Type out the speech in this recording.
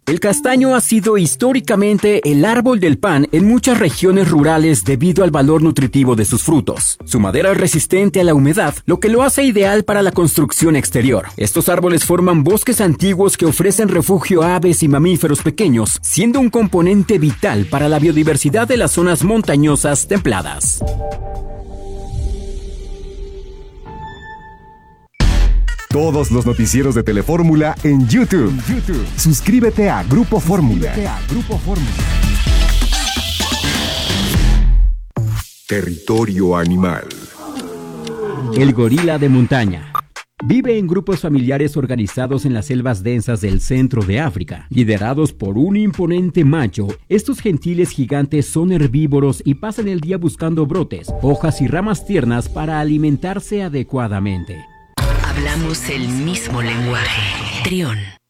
El castaño ha sido históricamente el árbol del pan en muchas regiones rurales debido al valor nutritivo de sus frutos. Su madera es resistente a la humedad, lo que lo hace ideal para la construcción exterior. Estos árboles forman bosques antiguos que ofrecen refugio a aves y mamíferos pequeños, siendo un componente vital para la biodiversidad de las zonas montañosas templadas. Todos los noticieros de Telefórmula en YouTube. Suscríbete a Grupo Fórmula. Territorio animal. El gorila de montaña. Vive en grupos familiares organizados en las selvas densas del centro de África. Liderados por un imponente macho, estos gentiles gigantes son herbívoros y pasan el día buscando brotes, hojas y ramas tiernas para alimentarse adecuadamente. Hablamos el mismo lenguaje. Trión.